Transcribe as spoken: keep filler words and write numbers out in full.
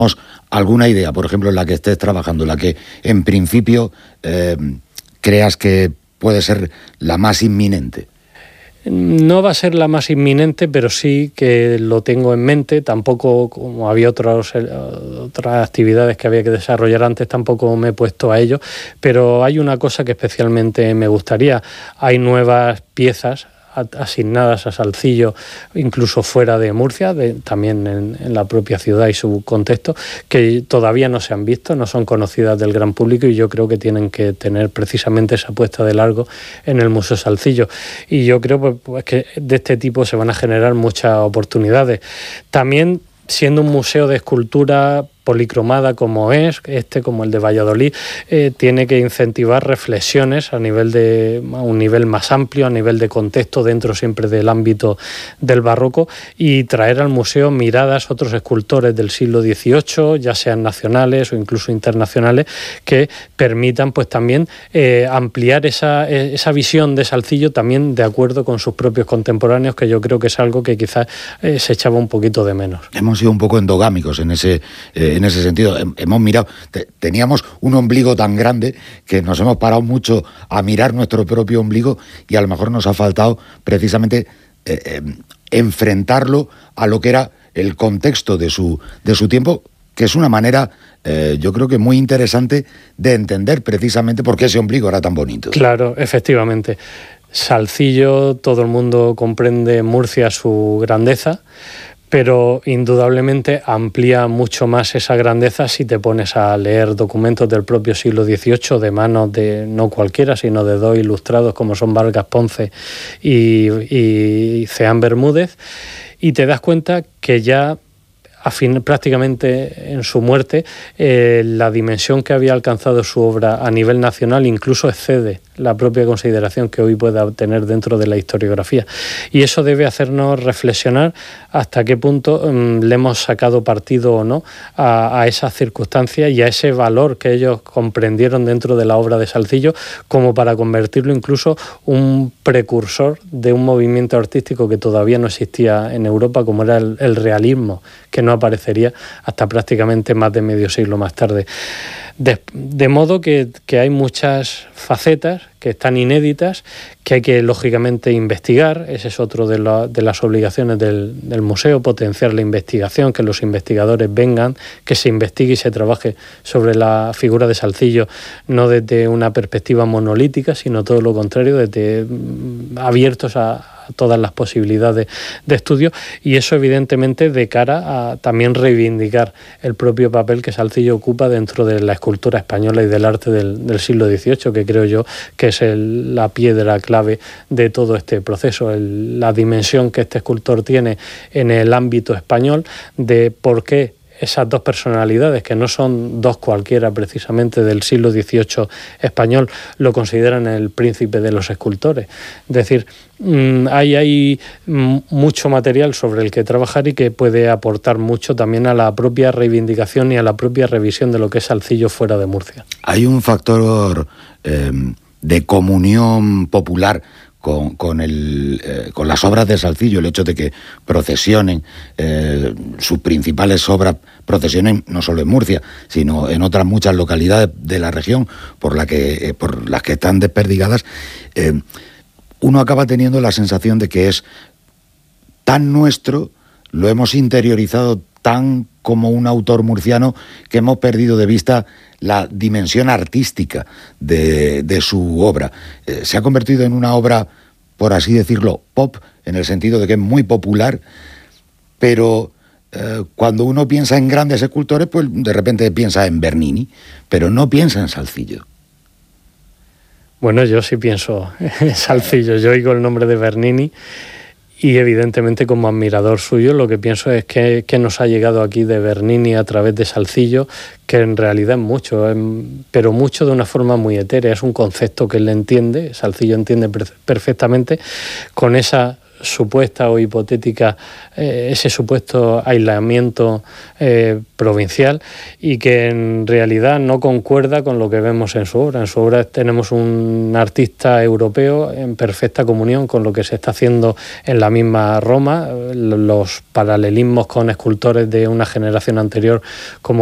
alguna idea, por ejemplo, en la que estés trabajando, la que en principio eh, creas que puede ser la más inminente? No va a ser la más inminente, pero sí que lo tengo en mente. Tampoco, como había otros, otras actividades que había que desarrollar antes, tampoco me he puesto a ello. Pero hay una cosa que especialmente me gustaría. Hay nuevas piezas asignadas a Salcillo, incluso fuera de Murcia, de, también en, en la propia ciudad y su contexto, que todavía no se han visto, no son conocidas del gran público, y yo creo que tienen que tener precisamente esa puesta de largo en el Museo Salcillo. Y yo creo pues, pues, que de este tipo se van a generar muchas oportunidades. También, siendo un museo de escultura policromada como es, este como el de Valladolid, eh, tiene que incentivar reflexiones a nivel de a un nivel más amplio, a nivel de contexto, dentro siempre del ámbito del barroco, y traer al museo miradas otros escultores del siglo dieciocho, ya sean nacionales o incluso internacionales, que permitan pues también eh, ampliar esa, esa visión de Salcillo también de acuerdo con sus propios contemporáneos, que yo creo que es algo que quizás eh, se echaba un poquito de menos. Hemos sido un poco endogámicos en ese eh, en ese sentido. Hemos mirado, te, teníamos un ombligo tan grande que nos hemos parado mucho a mirar nuestro propio ombligo, y a lo mejor nos ha faltado precisamente eh, eh, enfrentarlo a lo que era el contexto de su, de su tiempo, que es una manera, eh, yo creo que muy interesante de entender precisamente por qué ese ombligo era tan bonito. Claro, efectivamente. Salcillo, todo el mundo comprende en Murcia su grandeza, pero indudablemente amplía mucho más esa grandeza si te pones a leer documentos del propio siglo dieciocho de manos de no cualquiera, sino de dos ilustrados como son Vargas Ponce y, y Ceán Bermúdez, y te das cuenta que ya a fin, prácticamente en su muerte, eh, la dimensión que había alcanzado su obra a nivel nacional incluso excede la propia consideración que hoy pueda tener dentro de la historiografía. Y eso debe hacernos reflexionar hasta qué punto um, le hemos sacado partido o no a, a esas circunstancias y a ese valor que ellos comprendieron dentro de la obra de Salcillo, como para convertirlo incluso un precursor de un movimiento artístico que todavía no existía en Europa, como era el, el realismo, que no aparecería hasta prácticamente más de medio siglo más tarde. De, de modo que, que hay muchas facetas que están inéditas, que hay que lógicamente investigar. Ese es otro de, la, de las obligaciones del, del museo, potenciar la investigación, que los investigadores vengan, que se investigue y se trabaje sobre la figura de Salcillo, no desde una perspectiva monolítica, sino todo lo contrario, desde mm, abiertos a todas las posibilidades de estudio, y eso evidentemente de cara a también reivindicar el propio papel que Salcillo ocupa dentro de la escultura española y del arte del, del siglo dieciocho, que creo yo que es el, la piedra clave de todo este proceso, el, la dimensión que este escultor tiene en el ámbito español, de por qué esas dos personalidades, que no son dos cualquiera precisamente del siglo dieciocho español, lo consideran el príncipe de los escultores. Es decir, hay, hay mucho material sobre el que trabajar y que puede aportar mucho también a la propia reivindicación y a la propia revisión de lo que es Salcillo fuera de Murcia. Hay un factor eh, de comunión popular Con, con, el, eh, con las obras de Salcillo, el hecho de que procesionen, eh, sus principales obras procesionen no solo en Murcia, sino en otras muchas localidades de la región por, la que, eh, por las que están desperdigadas, eh, uno acaba teniendo la sensación de que es tan nuestro, lo hemos interiorizado tan como un autor murciano, que hemos perdido de vista la dimensión artística de, de su obra. Eh, se ha convertido en una obra, por así decirlo, pop, en el sentido de que es muy popular, pero eh, cuando uno piensa en grandes escultores, pues de repente piensa en Bernini, pero no piensa en Salcillo. Bueno, yo sí pienso en Salcillo. Yo oigo el nombre de Bernini y evidentemente como admirador suyo lo que pienso es que, que nos ha llegado aquí de Bernini a través de Salcillo, que en realidad es mucho, es, pero mucho de una forma muy etérea. Es un concepto que él entiende, Salcillo entiende perfectamente, con esa supuesta o hipotética, eh, ese supuesto aislamiento eh, provincial, y que en realidad no concuerda con lo que vemos en su obra. En su obra tenemos un artista europeo en perfecta comunión con lo que se está haciendo en la misma Roma, los paralelismos con escultores de una generación anterior como